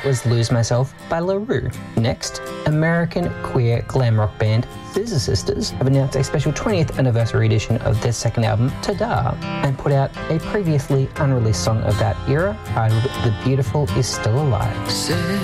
That was Lose Myself by La Rue. Next, American queer glam rock band Scissor Sisters have announced a special 20th anniversary edition of their second album, Ta-Da, and put out a previously unreleased song of that era titled The Beautiful Is Still Alive.